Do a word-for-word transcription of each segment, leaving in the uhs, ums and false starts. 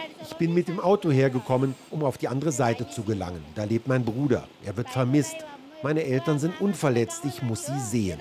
Ich bin mit dem Auto hergekommen, um auf die andere Seite zu gelangen. Da lebt mein Bruder. Er wird vermisst. Meine Eltern sind unverletzt. Ich muss sie sehen.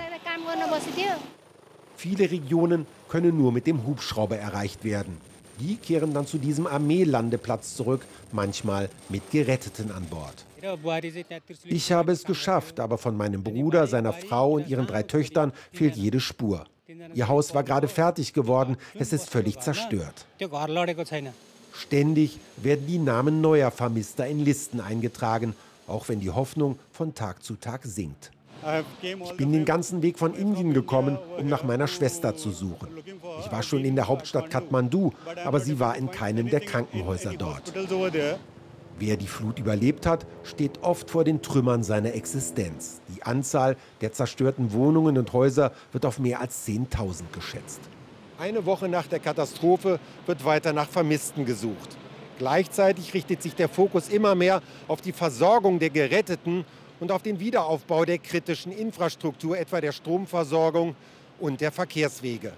Viele Regionen können nur mit dem Hubschrauber erreicht werden. Die kehren dann zu diesem Armeelandeplatz zurück, manchmal mit Geretteten an Bord. Ich habe es geschafft, aber von meinem Bruder, seiner Frau und ihren drei Töchtern fehlt jede Spur. Ihr Haus war gerade fertig geworden, es ist völlig zerstört. Ständig werden die Namen neuer Vermisster in Listen eingetragen, auch wenn die Hoffnung von Tag zu Tag sinkt. Ich bin den ganzen Weg von Indien gekommen, um nach meiner Schwester zu suchen. Ich war schon in der Hauptstadt Kathmandu, aber sie war in keinem der Krankenhäuser dort. Wer die Flut überlebt hat, steht oft vor den Trümmern seiner Existenz. Die Anzahl der zerstörten Wohnungen und Häuser wird auf mehr als zehntausend geschätzt. Eine Woche nach der Katastrophe wird weiter nach Vermissten gesucht. Gleichzeitig richtet sich der Fokus immer mehr auf die Versorgung der Geretteten und auf den Wiederaufbau der kritischen Infrastruktur, etwa der Stromversorgung und der Verkehrswege.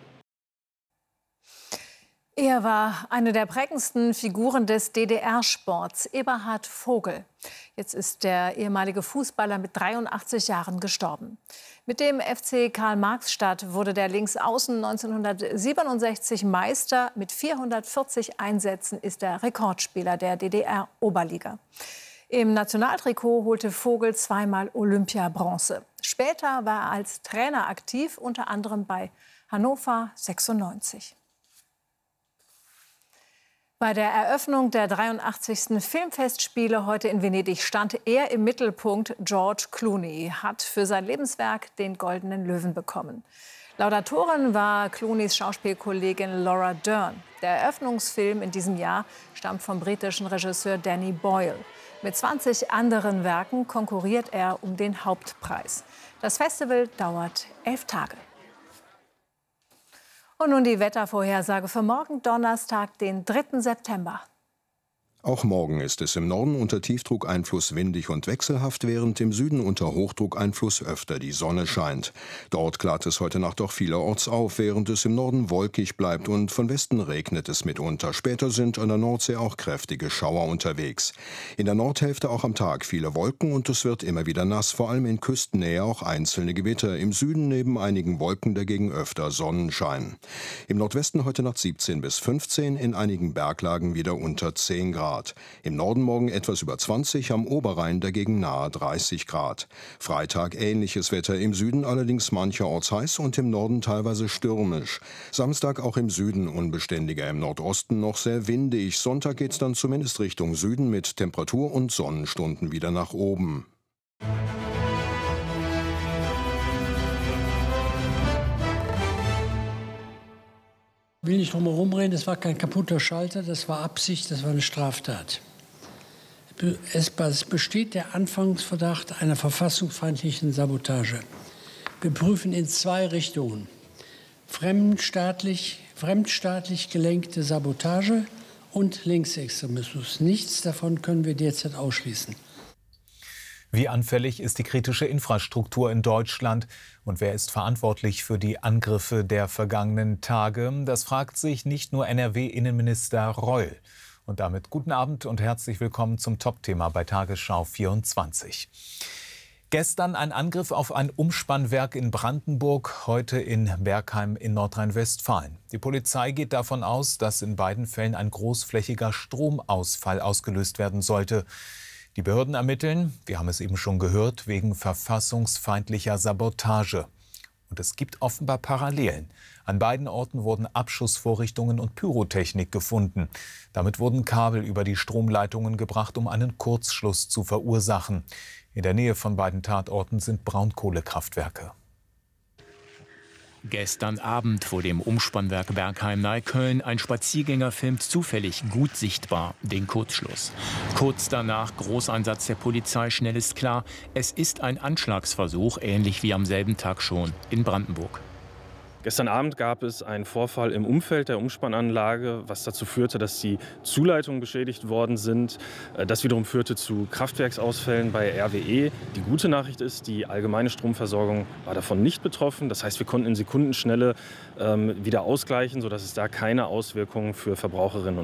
Er war eine der prägendsten Figuren des D D R-Sports, Eberhard Vogel. Jetzt ist der ehemalige Fußballer mit dreiundachtzig Jahren gestorben. Mit dem F C Karl-Marx-Stadt wurde der Linksaußen neunzehnhundertsiebenundsechzig Meister. Mit vierhundertvierzig Einsätzen ist er Rekordspieler der D D R-Oberliga. Im Nationaltrikot holte Vogel zweimal Olympiabronze. Später war er als Trainer aktiv, unter anderem bei Hannover sechsundneunzig. Bei der Eröffnung der dreiundachtzigsten Filmfestspiele heute in Venedig stand er im Mittelpunkt. George Clooney hat für sein Lebenswerk den Goldenen Löwen bekommen. Laudatorin war Clooneys Schauspielkollegin Laura Dern. Der Eröffnungsfilm in diesem Jahr stammt vom britischen Regisseur Danny Boyle. Mit zwanzig anderen Werken konkurriert er um den Hauptpreis. Das Festival dauert elf Tage. Und nun die Wettervorhersage für morgen Donnerstag, den dritten September. Auch morgen ist es im Norden unter Tiefdruckeinfluss windig und wechselhaft, während im Süden unter Hochdruckeinfluss öfter die Sonne scheint. Dort klart es heute Nacht auch vielerorts auf, während es im Norden wolkig bleibt und von Westen regnet es mitunter. Später sind an der Nordsee auch kräftige Schauer unterwegs. In der Nordhälfte auch am Tag viele Wolken und es wird immer wieder nass, vor allem in Küstennähe auch einzelne Gewitter. Im Süden neben einigen Wolken dagegen öfter Sonnenschein. Im Nordwesten heute Nacht siebzehn bis fünfzehn, in einigen Berglagen wieder unter zehn Grad. Im Norden morgen etwas über zwanzig, am Oberrhein dagegen nahe dreißig Grad. Freitag ähnliches Wetter, im Süden allerdings mancherorts heiß und im Norden teilweise stürmisch. Samstag auch im Süden unbeständiger, im Nordosten noch sehr windig. Sonntag geht es dann zumindest Richtung Süden mit Temperatur und Sonnenstunden wieder nach oben. Ich will nicht drum herum reden, das war kein kaputter Schalter, das war Absicht, das war eine Straftat. Es besteht der Anfangsverdacht einer verfassungsfeindlichen Sabotage. Wir prüfen in zwei Richtungen. Fremdstaatlich, fremdstaatlich gelenkte Sabotage und Linksextremismus. Nichts davon können wir derzeit ausschließen. Wie anfällig ist die kritische Infrastruktur in Deutschland? Und wer ist verantwortlich für die Angriffe der vergangenen Tage? Das fragt sich nicht nur N R W-Innenminister Reul. Und damit guten Abend und herzlich willkommen zum Top-Thema bei Tagesschau vierundzwanzig. Gestern ein Angriff auf ein Umspannwerk in Brandenburg, heute in Bergheim in Nordrhein-Westfalen. Die Polizei geht davon aus, dass in beiden Fällen ein großflächiger Stromausfall ausgelöst werden sollte. Die Behörden ermitteln, wir haben es eben schon gehört, wegen verfassungsfeindlicher Sabotage. Und es gibt offenbar Parallelen. An beiden Orten wurden Abschussvorrichtungen und Pyrotechnik gefunden. Damit wurden Kabel über die Stromleitungen gebracht, um einen Kurzschluss zu verursachen. In der Nähe von beiden Tatorten sind Braunkohlekraftwerke. Gestern Abend vor dem Umspannwerk Bergheim-Neukölln. Ein Spaziergänger filmt zufällig gut sichtbar den Kurzschluss. Kurz danach Großeinsatz der Polizei. Schnell ist klar, es ist ein Anschlagsversuch, ähnlich wie am selben Tag schon in Brandenburg. Gestern Abend gab es einen Vorfall im Umfeld der Umspannanlage, was dazu führte, dass die Zuleitungen beschädigt worden sind. Das wiederum führte zu Kraftwerksausfällen bei R W E. Die gute Nachricht ist, die allgemeine Stromversorgung war davon nicht betroffen. Das heißt, wir konnten in Sekundenschnelle ähm, wieder ausgleichen, sodass es da keine Auswirkungen für Verbraucherinnen und